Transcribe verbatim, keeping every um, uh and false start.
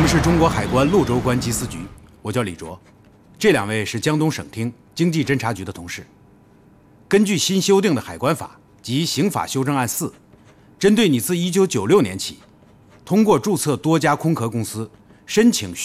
们是中国海关潞州关缉私局，我叫李卓，这两位是江东省厅经济侦察局的同事。根据新修订的海关法及刑法修正案四，针对你自一九九六年起，通过注册多家空壳公司申请